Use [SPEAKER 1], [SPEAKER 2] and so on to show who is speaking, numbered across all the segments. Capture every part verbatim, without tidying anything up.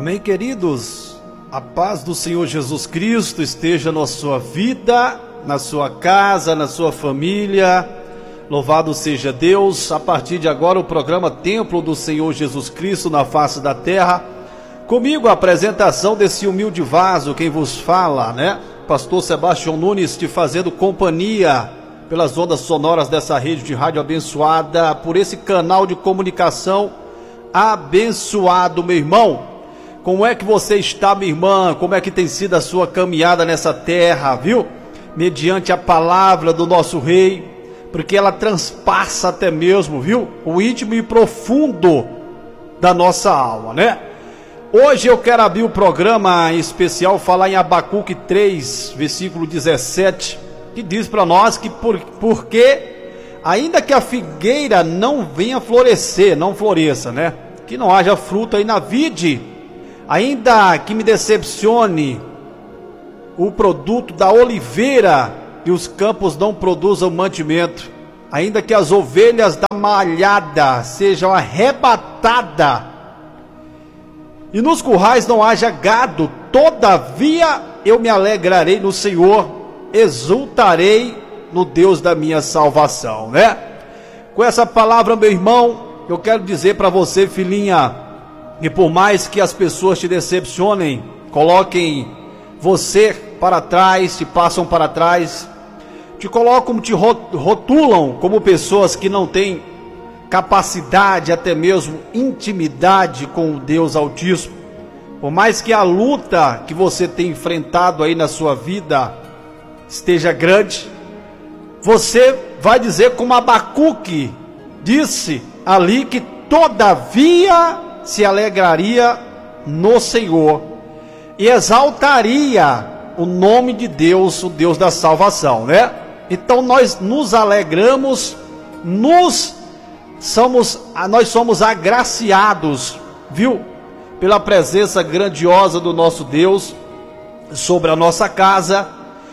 [SPEAKER 1] Amém, queridos? A paz do Senhor Jesus Cristo esteja na sua vida, na sua casa, na sua família. Louvado seja Deus. A partir de agora o programa Templo do Senhor Jesus Cristo na face da terra. Comigo a apresentação desse humilde vaso, quem vos fala, né? Pastor Sebastião Nunes, te fazendo companhia pelas ondas sonoras dessa rede de rádio abençoada, por esse canal de comunicação abençoado, meu irmão. Como é que você está, minha irmã? Como é que tem sido a sua caminhada nessa terra, viu? Mediante a palavra do nosso Rei, porque ela transpassa até mesmo, viu? O íntimo e profundo da nossa alma, né? Hoje eu quero abrir o programa em especial, falar em Abacuque três, versículo dezessete, que diz para nós que por, porque, ainda que a figueira não venha florescer, não floresça, né? Que não haja fruto aí na vide, ainda que me decepcione o produto da oliveira e os campos não produzam mantimento, ainda que as ovelhas da malhada sejam arrebatadas e nos currais não haja gado, todavia eu me alegrarei no Senhor, exultarei no Deus da minha salvação, né? Com essa palavra, meu irmão, eu quero dizer para você, filhinha, e por mais que as pessoas te decepcionem, coloquem você para trás, te passam para trás, te colocam, te rotulam como pessoas que não têm capacidade, até mesmo intimidade com o Deus Altíssimo, por mais que a luta que você tem enfrentado aí na sua vida esteja grande, você vai dizer como Abacuque disse ali, que todavia se alegraria no Senhor e exaltaria o nome de Deus, o Deus da salvação, né? Então nós nos alegramos, nos somos, nós somos agraciados, viu? Pela presença grandiosa do nosso Deus sobre a nossa casa,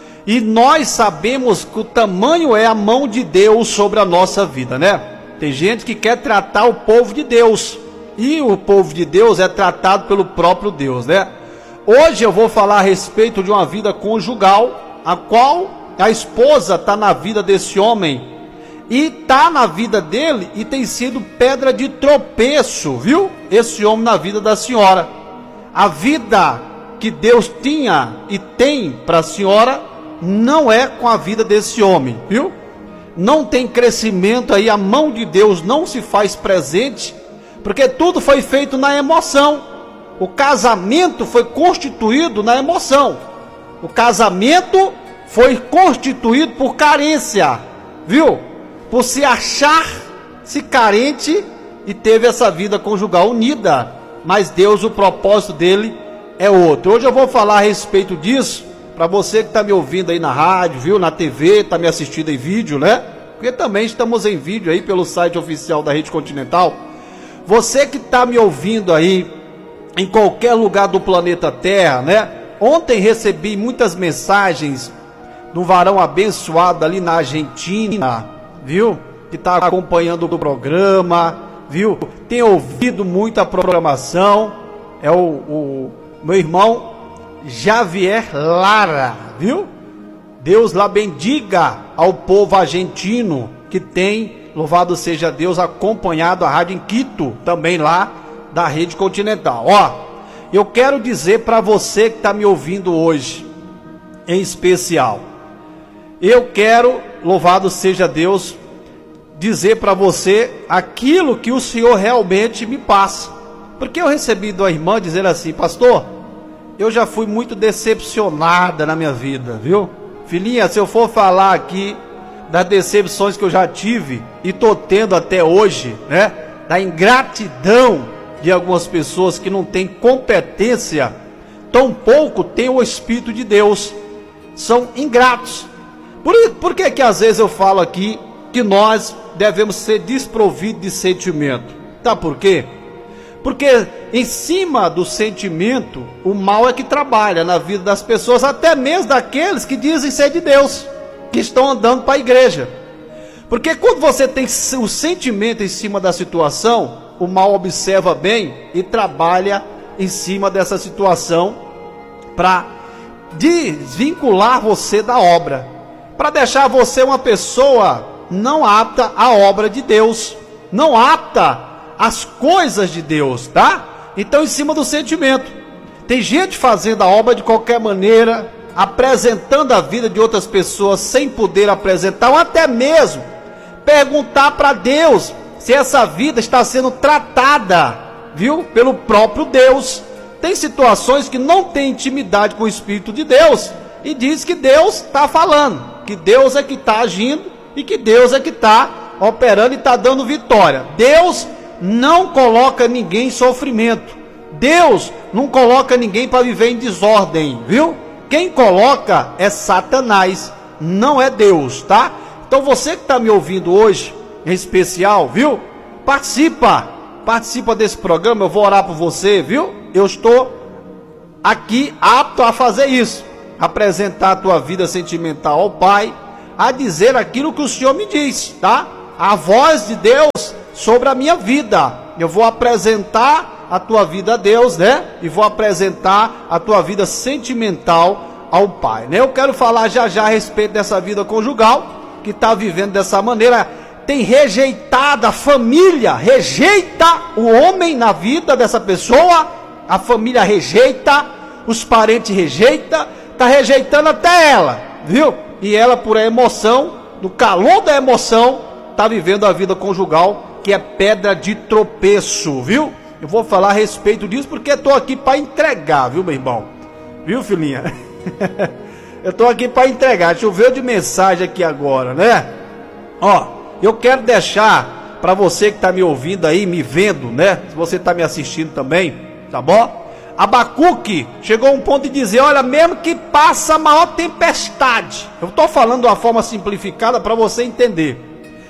[SPEAKER 1] e nós sabemos que o tamanho é a mão de Deus sobre a nossa vida, né? Tem gente que quer tratar o povo de Deus, e o povo de Deus é tratado pelo próprio Deus, né? Hoje eu vou falar a respeito de uma vida conjugal, a qual a esposa está na vida desse homem, e está na vida dele, e tem sido pedra de tropeço, viu? Esse homem na vida da senhora. A vida que Deus tinha e tem para a senhora, não é com a vida desse homem, viu? Não tem crescimento aí, a mão de Deus não se faz presente, porque tudo foi feito na emoção. O casamento foi constituído na emoção. O casamento foi constituído por carência, viu? Por se achar-se carente, e teve essa vida conjugal unida. Mas Deus, o propósito dele é outro. Hoje eu vou falar a respeito disso, para você que está me ouvindo aí na rádio, viu, na T V, está me assistindo em vídeo, né? Porque também estamos em vídeo aí pelo site oficial da Rede Continental. Você que está me ouvindo aí em qualquer lugar do planeta Terra, né? Ontem recebi muitas mensagens de um varão abençoado ali na Argentina, viu? Que está acompanhando o programa, viu? Tem ouvido muita programação. É o, o meu irmão Javier Lara, viu? Deus lá bendiga ao povo argentino que tem, louvado seja Deus, acompanhado a rádio em Quito, também lá da Rede Continental. Ó, eu quero dizer para você que está me ouvindo hoje, em especial, eu quero, louvado seja Deus, dizer para você aquilo que o Senhor realmente me passa. Porque eu recebi de uma irmã dizendo assim: pastor, eu já fui muito decepcionada na minha vida, viu? Filhinha, se eu for falar aqui das decepções que eu já tive e estou tendo até hoje, né? Da ingratidão de algumas pessoas que não têm competência, tampouco têm o Espírito de Deus, são ingratos. Por, por que que às vezes eu falo aqui que nós devemos ser desprovidos de sentimento? Tá por quê? Porque em cima do sentimento, o mal é que trabalha na vida das pessoas, até mesmo daqueles que dizem ser de Deus, que estão andando para a igreja. Porque quando você tem o sentimento em cima da situação, o mal observa bem e trabalha em cima dessa situação para desvincular você da obra, para deixar você uma pessoa não apta à obra de Deus, não apta às coisas de Deus, tá? Então, em cima do sentimento, tem gente fazendo a obra de qualquer maneira, apresentando a vida de outras pessoas sem poder apresentar, ou até mesmo perguntar para Deus se essa vida está sendo tratada, viu, pelo próprio Deus. Tem situações que não tem intimidade com o Espírito de Deus e diz que Deus está falando, que Deus é que está agindo e que Deus é que está operando e está dando vitória. Deus não coloca ninguém em sofrimento. Deus não coloca ninguém para viver em desordem, viu? Quem coloca é Satanás, não é Deus, tá? Então você que está me ouvindo hoje, em especial, viu? Participa, participa desse programa, eu vou orar por você, viu? Eu estou aqui apto a fazer isso, apresentar a tua vida sentimental ao Pai, a dizer aquilo que o Senhor me diz, tá? A voz de Deus sobre a minha vida. Eu vou apresentar a tua vida a Deus, né? E vou apresentar a tua vida sentimental ao Pai, né? Eu quero falar já já a respeito dessa vida conjugal, que está vivendo dessa maneira, tem rejeitado a família, rejeita o homem na vida dessa pessoa, a família rejeita, os parentes rejeitam, está rejeitando até ela, viu? E ela, por a emoção, no calor da emoção, está vivendo a vida conjugal, que é pedra de tropeço, viu? Eu vou falar a respeito disso porque estou aqui para entregar, viu, meu irmão? Viu, filhinha? Eu estou aqui para entregar. Choveu de mensagem aqui agora, né? Ó, eu quero deixar para você que está me ouvindo aí, me vendo, né? Se você está me assistindo também, tá bom? Abacuque chegou a um ponto de dizer, olha, mesmo que passa a maior tempestade, eu estou falando de uma forma simplificada para você entender.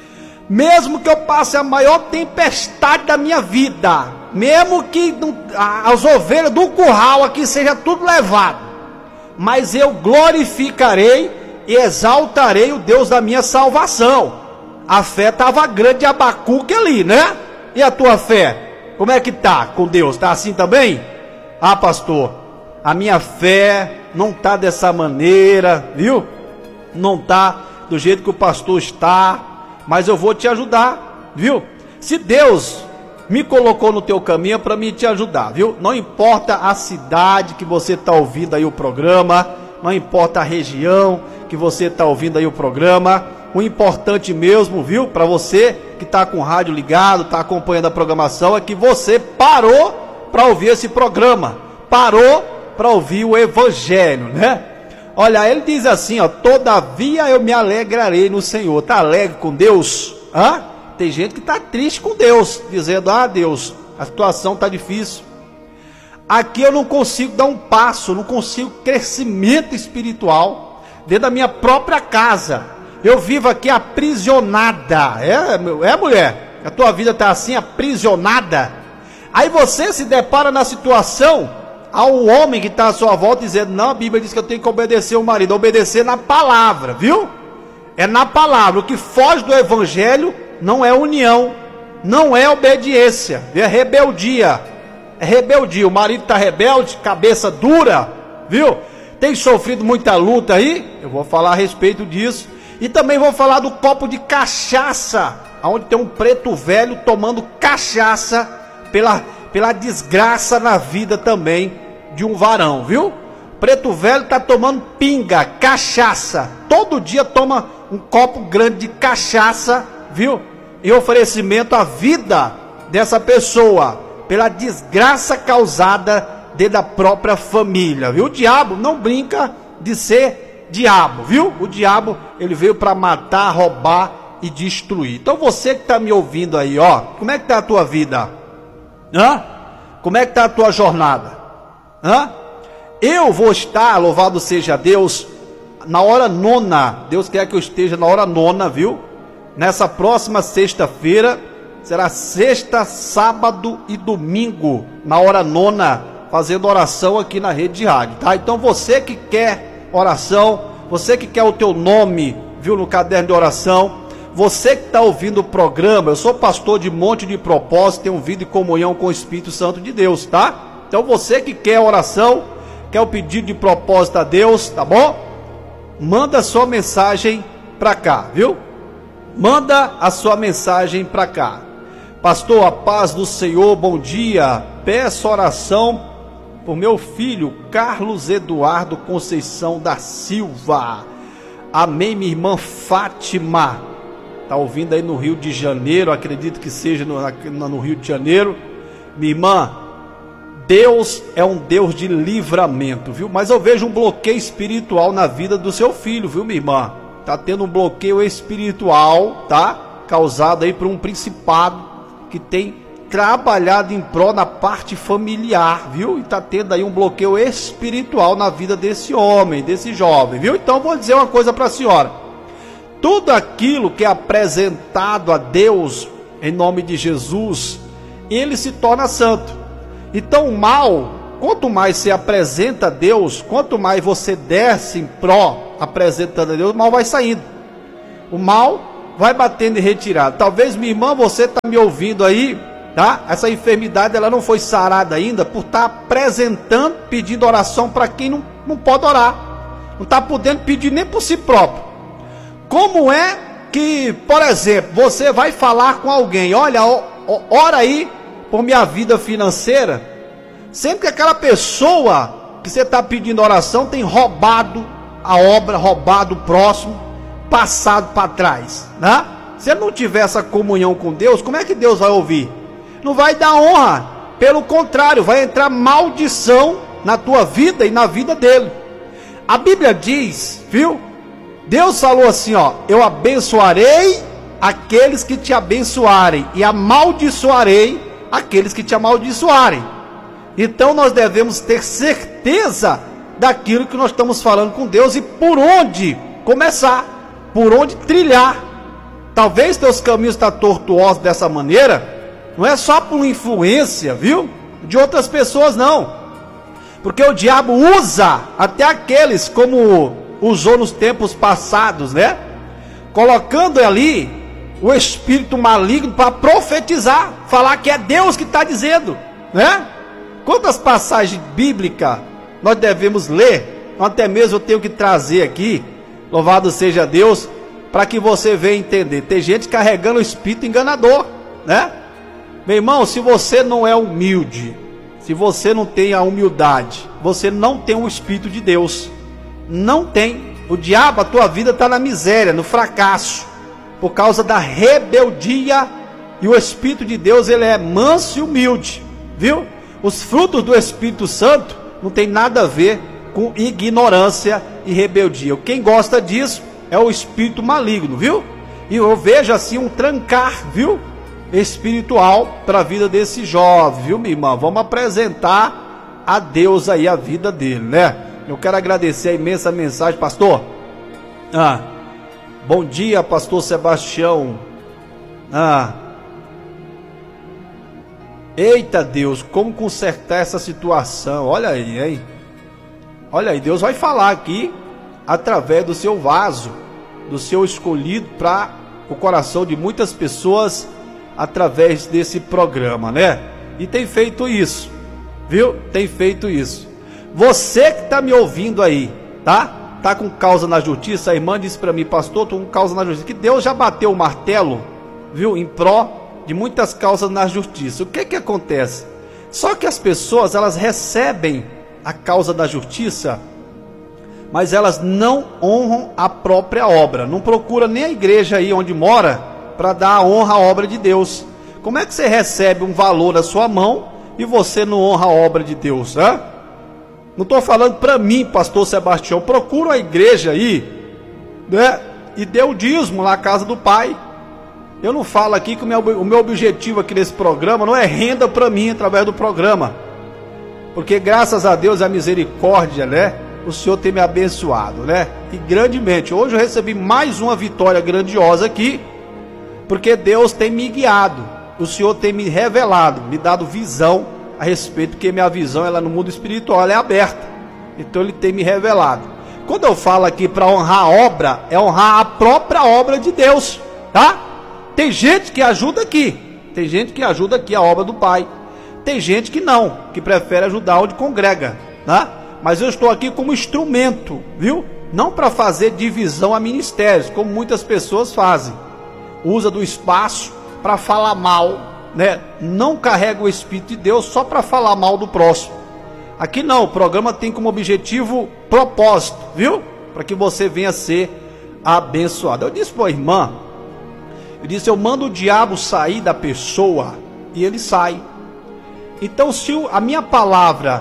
[SPEAKER 1] Mesmo que eu passe a maior tempestade da minha vida, mesmo que as ovelhas do curral aqui seja tudo levado, mas eu glorificarei e exaltarei o Deus da minha salvação. A fé estava grande de Abacuque ali, né? E a tua fé? Como é que tá com Deus? Tá assim também? Ah, pastor, a minha fé não tá dessa maneira, viu? Não tá do jeito que o pastor está, mas eu vou te ajudar, viu? Se Deus me colocou no teu caminho é para mim te ajudar, viu? Não importa a cidade que você está ouvindo aí o programa, não importa a região que você está ouvindo aí o programa, o importante mesmo, viu? Para você que está com o rádio ligado, está acompanhando a programação, é que você parou para ouvir esse programa, parou para ouvir o Evangelho, né? Olha, ele diz assim, ó, todavia eu me alegrarei no Senhor. Tá alegre com Deus? Hã? Tem gente que está triste com Deus, dizendo, ah, Deus, a situação está difícil. Aqui eu não consigo dar um passo, não consigo crescimento espiritual dentro da minha própria casa. Eu vivo aqui aprisionada. É, é mulher? A tua vida está assim, aprisionada? Aí você se depara na situação, ao homem que está à sua volta dizendo, não, a Bíblia diz que eu tenho que obedecer o marido, obedecer na palavra, viu? É na palavra. O que foge do Evangelho não é união, não é obediência, é rebeldia, é rebeldia. O marido está rebelde, cabeça dura, viu? Tem sofrido muita luta aí, eu vou falar a respeito disso. E também vou falar do copo de cachaça, onde tem um preto velho tomando cachaça pela, pela desgraça na vida também de um varão, viu? Preto velho está tomando pinga, cachaça, todo dia toma um copo grande de cachaça, viu? Em oferecimento à vida dessa pessoa, pela desgraça causada dentro da própria família, viu? O diabo não brinca de ser diabo, viu? O diabo, ele veio para matar, roubar e destruir. Então você que está me ouvindo aí, ó, como é que está a tua vida? Hã? Como é que está a tua jornada? Hã? Eu vou estar, louvado seja Deus, na hora nona, Deus quer que eu esteja na hora nona, viu? Nessa próxima sexta-feira, será sexta, sábado e domingo, na hora nona, fazendo oração aqui na rede de rádio, tá? Então você que quer oração, você que quer o teu nome, viu, no caderno de oração, você que está ouvindo o programa, eu sou pastor de Monte de Propósito, tenho vida e comunhão com o Espírito Santo de Deus, tá? Então você que quer oração, quer o pedido de propósito a Deus, tá bom? Manda sua mensagem para cá, viu? Manda a sua mensagem para cá. Pastor, a paz do Senhor, bom dia. Peço oração por meu filho Carlos Eduardo Conceição da Silva. Amém, minha irmã Fátima. Tá ouvindo aí no Rio de Janeiro, acredito que seja no, no Rio de Janeiro. Minha irmã, Deus é um Deus de livramento, viu? Mas eu vejo um bloqueio espiritual na vida do seu filho, viu, minha irmã? Tá tendo um bloqueio espiritual, tá? Causado aí por um principado que tem trabalhado em prol na parte familiar, viu? E tá tendo aí um bloqueio espiritual na vida desse homem, desse jovem, viu? Então vou dizer uma coisa para a senhora. Tudo aquilo que é apresentado a Deus em nome de Jesus, ele se torna santo. Então o mal, quanto mais você apresenta a Deus, quanto mais você desce em pró apresentando a Deus, o mal vai saindo. O mal vai batendo e retirado. Talvez, minha irmã, você está me ouvindo aí, tá? Essa enfermidade ela não foi sarada ainda por estar tá apresentando, pedindo oração para quem não, não pode orar. Não está podendo pedir nem por si próprio. Como é que, por exemplo, você vai falar com alguém, olha, ora aí por minha vida financeira, sempre que aquela pessoa que você está pedindo oração tem roubado a obra, roubado o próximo, passado para trás, né? Se ele não tiver essa comunhão com Deus, como é que Deus vai ouvir? Não vai dar honra, pelo contrário, vai entrar maldição na tua vida e na vida dele. A Bíblia diz, viu? Deus falou assim, ó, eu abençoarei aqueles que te abençoarem e amaldiçoarei aqueles que te amaldiçoarem. Então nós devemos ter certeza daquilo que nós estamos falando com Deus e por onde começar, por onde trilhar. Talvez teus caminhos estão tortuosos dessa maneira, não é só por influência, viu? De outras pessoas não, porque o diabo usa até aqueles como usou nos tempos passados, né? Colocando ali o espírito maligno para profetizar, falar que é Deus que está dizendo, né? Quantas passagens bíblicas nós devemos ler? Até mesmo eu tenho que trazer aqui, louvado seja Deus, para que você venha entender. Tem gente carregando o espírito enganador, né? Meu irmão, se você não é humilde, se você não tem a humildade, você não tem o espírito de Deus. Não tem. O diabo, a tua vida está na miséria, no fracasso, por causa da rebeldia. E o Espírito de Deus, ele é manso e humilde, viu? Os frutos do Espírito Santo não tem nada a ver com ignorância e rebeldia. Quem gosta disso é o espírito maligno, viu? E eu vejo assim um trancar, viu? Espiritual para a vida desse jovem, viu, minha irmã? Vamos apresentar a Deus aí a vida dele, né? Eu quero agradecer a imensa mensagem, pastor. Ah, bom dia, pastor Sebastião. Ah, eita Deus, como consertar essa situação? Olha aí, hein? Olha aí, Deus vai falar aqui através do seu vaso, do seu escolhido para o coração de muitas pessoas através desse programa, né? E tem feito isso, viu? Tem feito isso. Você que está me ouvindo aí, tá? Tá com causa na justiça, a irmã disse para mim, pastor, estou com causa na justiça, que Deus já bateu o martelo, viu? Em pró de muitas causas na justiça. O que que acontece? Só que as pessoas, elas recebem a causa da justiça, mas elas não honram a própria obra, não procura nem a igreja aí onde mora, para dar a honra à obra de Deus. Como é que você recebe um valor na sua mão e você não honra a obra de Deus, né? Não estou falando para mim, pastor Sebastião, procura a igreja aí, né? E dê o dízimo na casa do Pai. Eu não falo aqui que o meu, o meu objetivo aqui nesse programa não é renda para mim através do programa, porque graças a Deus, a misericórdia, né? O Senhor tem me abençoado, né? E grandemente. Hoje eu recebi mais uma vitória grandiosa aqui, porque Deus tem me guiado, o Senhor tem me revelado, me dado visão a respeito, porque minha visão ela no mundo espiritual ela é aberta, então Ele tem me revelado. Quando eu falo aqui para honrar a obra, é honrar a própria obra de Deus, tá? Tem gente que ajuda aqui, tem gente que ajuda aqui a obra do Pai, tem gente que não, que prefere ajudar onde congrega, né? Mas eu estou aqui como instrumento, viu? Não para fazer divisão a ministérios, como muitas pessoas fazem. Usa do espaço para falar mal, né? Não carrega o Espírito de Deus só para falar mal do próximo. Aqui não, o programa tem como objetivo propósito, viu? Para que você venha ser abençoado. Eu disse para a irmã, eu disse, eu mando o diabo sair da pessoa e ele sai. Então, se a minha palavra,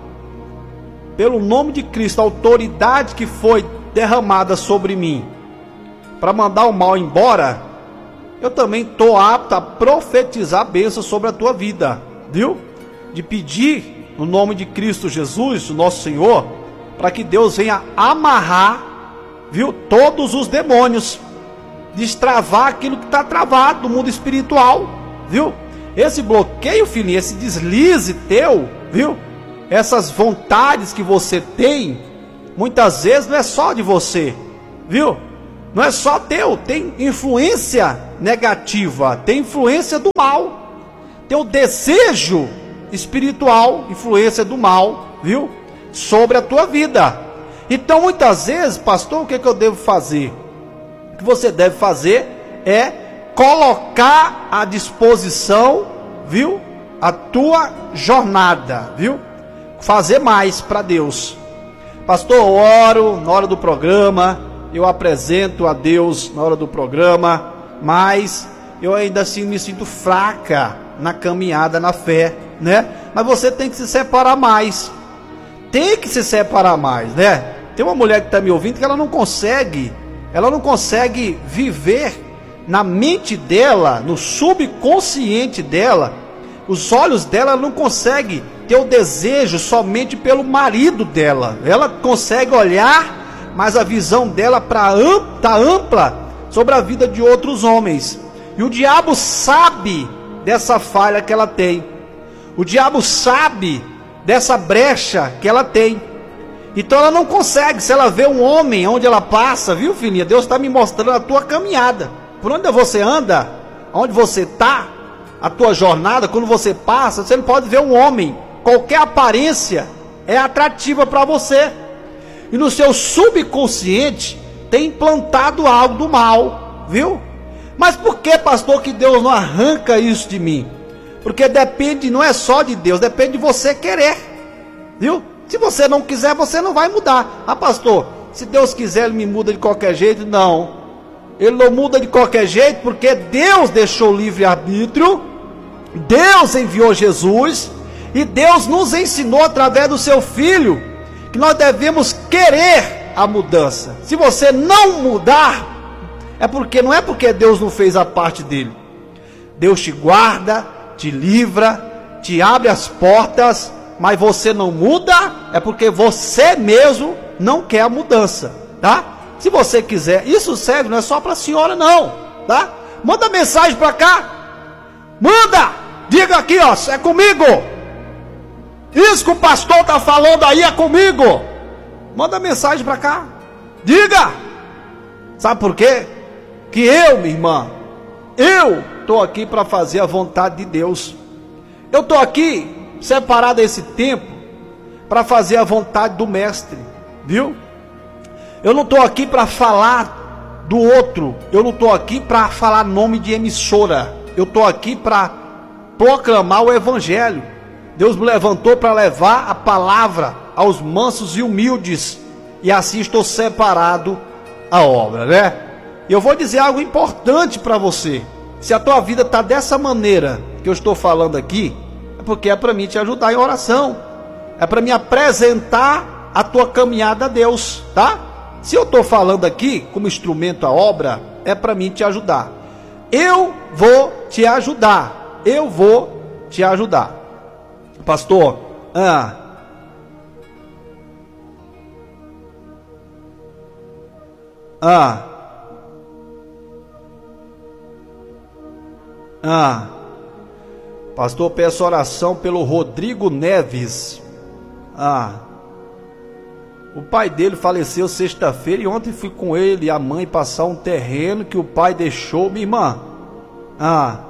[SPEAKER 1] pelo nome de Cristo, a autoridade que foi derramada sobre mim, para mandar o mal embora, eu também estou apto a profetizar bênção sobre a tua vida, viu? De pedir, no nome de Cristo Jesus, o nosso Senhor, para que Deus venha amarrar, viu, todos os demônios, destravar aquilo que está travado do mundo espiritual, viu? Esse bloqueio, filhinho, esse deslize teu, viu? Essas vontades que você tem, muitas vezes não é só de você, viu? Não é só teu, tem influência negativa, tem influência do mal, tem o desejo espiritual, influência do mal, viu? Sobre a tua vida. Então, muitas vezes, pastor, o que, é que eu devo fazer? O que você deve fazer é colocar à disposição, viu? A tua jornada, viu? Fazer mais para Deus. Pastor, eu oro na hora do programa, eu apresento a Deus na hora do programa, mas eu ainda assim me sinto fraca na caminhada, na fé, né? Mas você tem que se separar mais. Tem que se separar mais, né? Tem uma mulher que está me ouvindo que ela não consegue, ela não consegue viver na mente dela, no subconsciente dela, os olhos dela não conseguem ter o desejo somente pelo marido dela. Ela consegue olhar, mas a visão dela está ampla sobre a vida de outros homens. E o diabo sabe dessa falha que ela tem. O diabo sabe dessa brecha que ela tem. Então ela não consegue. Se ela vê um homem onde ela passa, viu, filhinha? Deus está me mostrando a tua caminhada. Por onde você anda, onde você está, a tua jornada, quando você passa, você não pode ver um homem. Qualquer aparência é atrativa para você. E no seu subconsciente tem implantado algo do mal, viu? Mas por que, pastor, que Deus não arranca isso de mim? Porque depende, não é só de Deus, depende de você querer, viu? Se você não quiser, você não vai mudar. Ah, pastor, se Deus quiser, Ele me muda de qualquer jeito. Não, Ele não muda de qualquer jeito, porque Deus deixou livre-arbítrio, Deus enviou Jesus, e Deus nos ensinou através do seu Filho, que nós devemos querer a mudança. Se você não mudar, é porque, não é porque Deus não fez a parte dele. Deus te guarda, te livra, te abre as portas, mas você não muda, é porque você mesmo não quer a mudança, tá? Se você quiser, isso serve, não é só para a senhora não, tá? Manda mensagem para cá, manda, diga aqui, ó, é comigo, isso que o pastor está falando aí é comigo, manda mensagem para cá, diga, sabe por quê? Que eu, minha irmã, eu estou aqui para fazer a vontade de Deus, eu estou aqui separado esse tempo para fazer a vontade do mestre, viu? Eu não estou aqui para falar do outro, eu não estou aqui para falar nome de emissora, eu estou aqui para proclamar o evangelho. Deus me levantou para levar a palavra aos mansos e humildes, e assim estou separado a obra, né? E eu vou dizer algo importante para você. Se a tua vida está dessa maneira que eu estou falando aqui, é porque é para mim te ajudar em oração, é para me apresentar a tua caminhada a Deus, tá? Se eu estou falando aqui como instrumento à obra, é para mim te ajudar. Eu vou te ajudar, eu vou te ajudar. Pastor, ah, ah, ah, pastor, peço oração pelo Rodrigo Neves. Ah, o pai dele faleceu sexta-feira e ontem fui com ele e a mãe passar um terreno que o pai deixou, minha irmã. Ah,